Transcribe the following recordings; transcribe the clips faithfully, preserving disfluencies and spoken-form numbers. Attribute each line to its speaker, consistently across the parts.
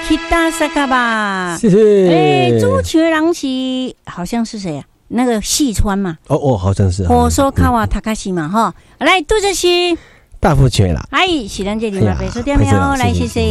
Speaker 1: Kita Sakaba，
Speaker 2: 谢谢。
Speaker 1: 哎，主持人是好像是谁啊？那个细川嘛。
Speaker 2: 哦哦，好像是。
Speaker 1: 火烧卡瓦塔卡西嘛哈。来，杜哲熙。
Speaker 2: 大富全啦。
Speaker 1: 哎，是咱这里嘛，别说掉没有？来，谢谢。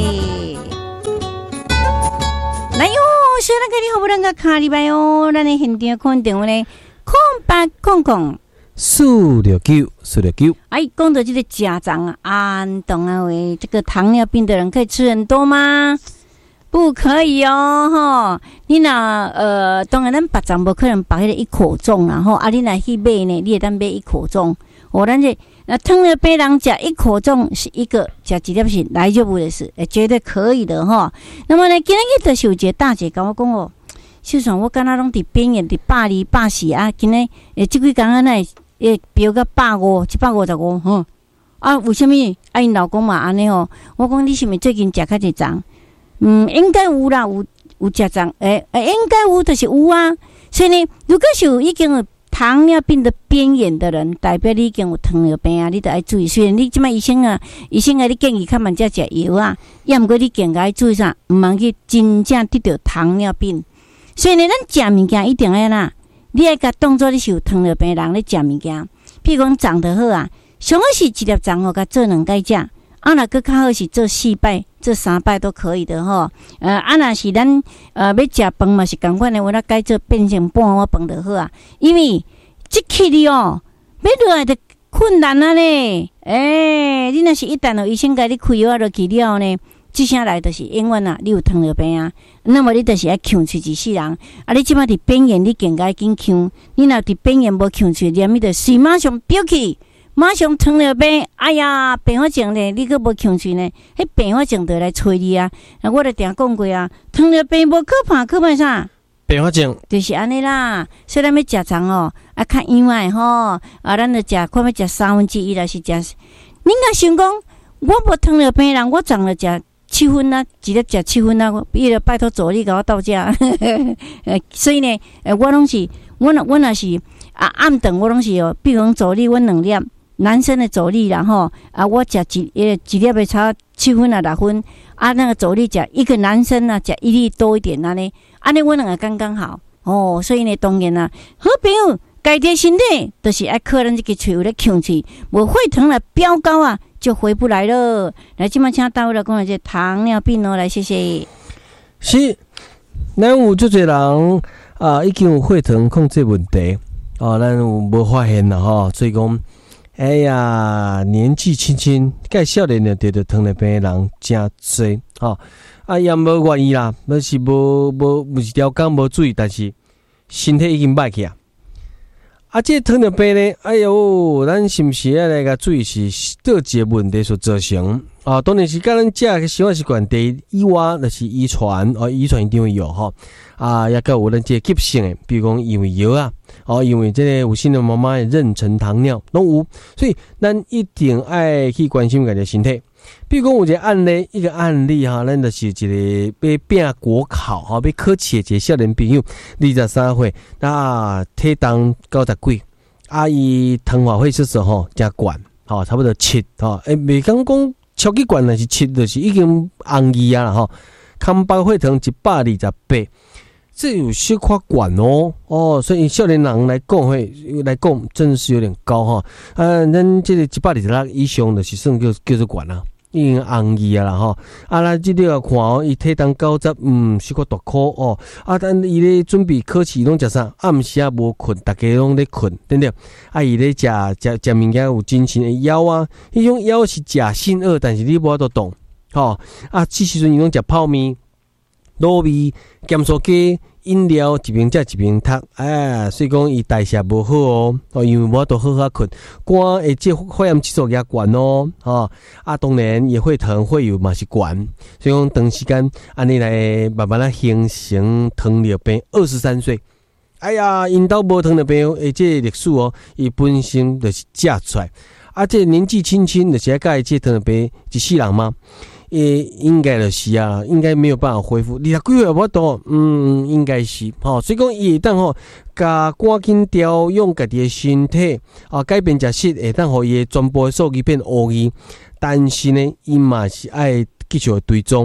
Speaker 1: 来哟，虽然个你好不能个卡里边哟，咱的现场看电话呢，空八空空。
Speaker 2: 四六九，四六九。
Speaker 1: 哎，讲到这个家长啊，安懂啊喂，这个糖尿病的人可以吃很多吗？不可以哦，哈！你那呃，当然咱白粽不可能白迄个一口粽啦，吼！啊，你那去买呢，你也当买一口粽。我咱这那糖尿病人吃一口粽是一个吃几粒是来就不的事，诶，绝对可以的哈。那么呢，今日的小姐大姐跟我讲哦，就算我敢若拢伫边缘伫百二百四啊，今日诶，即几工仔乃诶标到百五、一百五十五吼。啊，为什么？啊，因老公嘛安尼吼，我讲你是毋是最近食较济粽？嗯，应该有啦，有有食粽，诶、欸、诶，应该有就是有啊。所以呢，如果是有已经有糖尿病的边缘的人，代表你已经有糖尿病啊，你得要注意。虽然你即摆医生啊，医生啊，你建议较慢才食药啊，也毋过你更加注意啥，毋通去真正得到糖尿病。所以呢，咱食物件一定要啦，你要甲当作你是有糖尿病人咧食物件。譬如讲粽就好啊，上好是一粒粽吼，甲做两摆食。啊，若佫较好是做四摆、做三摆都可以的吼。呃，啊，若是咱呃要食饭嘛是共款的，我那改做变成半碗饭就好啊。因为即起哩哦，要落来就困难啊咧。诶、欸，你若是一旦有医生甲你开药落去了呢，即声来就是永远啊，你有糖尿病啊，那么你就是爱呛喙一世人。啊，你即摆伫边缘，你更加紧呛。你若伫边缘无呛喙，连你就随马上飙起。马上糖尿病，哎呀，并发症呢，你佫无控制呢，迄并发症就来找你啊！啊，我著定讲过啊，糖尿病无可怕，可怕啥？
Speaker 2: 并发症
Speaker 1: 就是安尼啦。所以咱要食粽哦，啊，较样诶吼，啊，咱著食，看要食三分之一，还是食？恁若想讲，我无糖尿病人，我粽著食七分啊，一日食七分啊，伊著拜托助理甲我倒食。呃，所以呢，呃，我拢是，我若我若是啊暗顿，我拢是哦，比如讲助理，阮两粒。男生的助力，然后啊，我食一呃一粒的差七分啊六分啊，那个助力食一个男生啊，食一粒多一点安尼，安尼我两个刚刚好哦。所以呢，当然啦，好朋友家己身体就是爱靠咱这个嘴有咧控制，无血糖来飙高啊，就回不来了。来，今麦请大卫来讲下这糖尿病哦，来谢谢。
Speaker 2: 是，咱有足侪人啊，已经有血糖控制问题哦，咱有无发现啦吼，所以讲。哎呀，年纪轻轻，介少年就得到糖尿病的人真多吼，啊，也无愿意啦，那是无无不是调工无注意，但是身体已经歹去啊。啊，这糖尿病呢，哎呦，咱是毋是要来个注意是倒一个问题所造成啊？当然是甲咱食个生活习惯第一以外，就是遗传哦，遗传一定会有吼。啊，也有咱这急性的，比如讲因为药啊，哦，因为这个有新的妈妈的妊娠糖尿拢有，所以咱一定爱去关心家己身体。比如讲有一个案例，一个案例哈，咱就是一个要拼国考哈，要考试的一个少年朋友，二十三岁，那体重九十几，啊，伊糖化血色素吼真悬，吼差不多七，吼，诶，袂讲讲超级悬，但是七就是已经红二啊啦吼，空白血糖一百二十八。这有些夸管哦哦，所以少年人来讲会来讲，真的是有点高哈。啊，咱这个一百二十六以上就是算叫叫做管啦，已经红二啊啦哈。啊，咱这个看哦，伊体重九十，嗯，是个大颗哦。啊，但伊咧准备考试拢食啥？暗时啊无困，大家拢咧困，对不对？啊，伊咧食食食物件有精神的药啊，迄种药是假性恶，但是你无法度懂，吼啊，这时阵伊拢食泡面。糯米、咸酥鸡、饮料一边食一边读，哎，所以讲伊代谢无好哦，哦，因为无都好好困，肝会即血氧指数也悬哦，哦，啊，当然也会疼会有嘛是悬，所以讲长时间安尼来慢慢来形成糖尿病。二十三岁，哎呀，因兜无糖尿病，诶，这历史哦，伊本身就是嫁出来，啊，这年纪轻轻就是爱甲伊这糖尿病一世人吗？也应该就是啊，应该没有办法恢复。二十几岁无多，嗯，应该是吼、哦。所以讲，伊会当吼，加赶紧调养家己的身体啊，改变食食，会当互伊的全部的数据变乌字。但是呢，伊嘛是爱继续追踪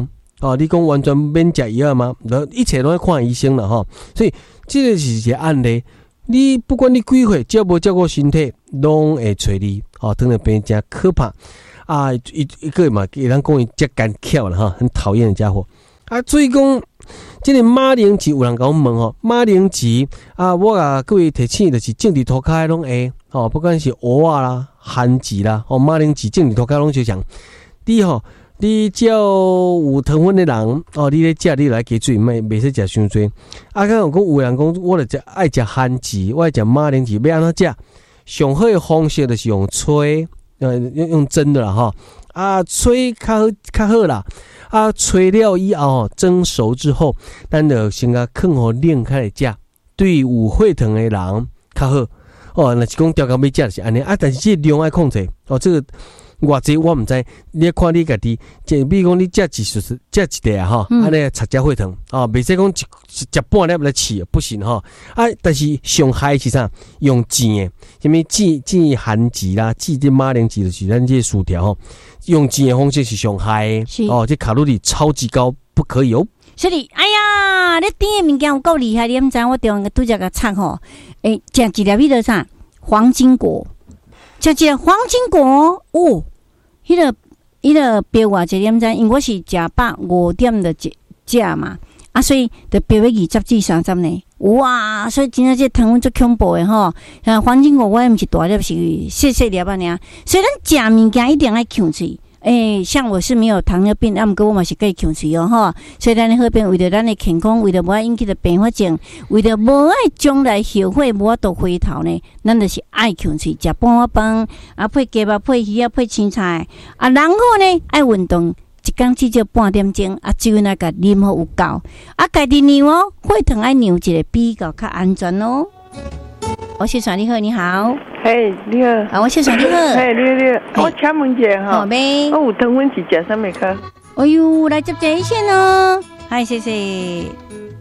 Speaker 2: 哦，你讲完全免食药吗？一切都要看医生了哈。所以这个是一个案例，你不管你几岁，只要无照顾身体，拢会找你。哦，糖尿病真可怕啊！一一个嘛，给人讲伊真干巧了哈，很讨厌的家伙啊。所以讲，这个马铃薯有人甲我问吼，马铃薯啊，我啊各位提醒就是种伫涂骹拢会哦，不管是蚵仔啦、番薯啦，哦，马铃薯种伫涂骹拢就像你吼。你只要有糖分的人哦，你咧食你来加水，袂袂使食伤多。啊，刚有讲有人讲，我著食爱食番薯，我爱食马铃薯，要安怎食？上好的方式就是用吹，呃，用用蒸的啦哈。啊，吹较好较好啦。啊，吹了以后蒸熟之后，咱就先甲放互冷开来食。对有血糖的人较好。哦，若是讲调到要食就是安尼啊，但是这量爱控制哦，这个。偌济我毋知，你看你家己，即比如讲你食一食食一粒啊吼，安尼擦只血糖哦，袂使讲一食半粒来饲，不行吼。啊，但是上害是啥？用煎的，什么煎煎番薯啦，煎啲马铃薯就是咱这薯条吼，用煎的方式是上害的哦，这卡路里超级高，不可以哦。
Speaker 1: 是的，哎呀，你甜的物件有够厉害，你毋知我中个拄则个插吼，诶，食一粒迄个啥黄金果，食一粒黄金果哦。迄、那个、迄个标偌济点知？因为我是食百五点的食嘛，啊，所以就标要二十至三十呢。哇，所以真正这糖分最恐怖的吼。啊，黄金果我也毋是大粒，是细细粒啊尔。所以咱食物件一定爱控制。诶、欸，像我是没有糖尿病，啊，毋过我嘛是可以控制哦吼。所以咱的好病，为了咱的健康，为了无爱引起的并发症，为了无爱将来后悔无法度回头呢，咱就是爱控制，食半碗饭，啊配鸡肉、配鱼啊、配青菜，啊，然后呢爱运动，一工至少半点钟，啊，酒那个啉好有够，啊，家己量哦，血糖爱量一个比较较安全哦。我谢爽你好，你好。
Speaker 3: 嘿，你好。
Speaker 1: 啊，我谢爽你好。
Speaker 3: 嘿，你好，你好。我请问一下哈。
Speaker 1: 好呗。
Speaker 3: 我有糖分是食啥物卡？
Speaker 1: 哎呦，来接这一线哦。嗨，谢谢。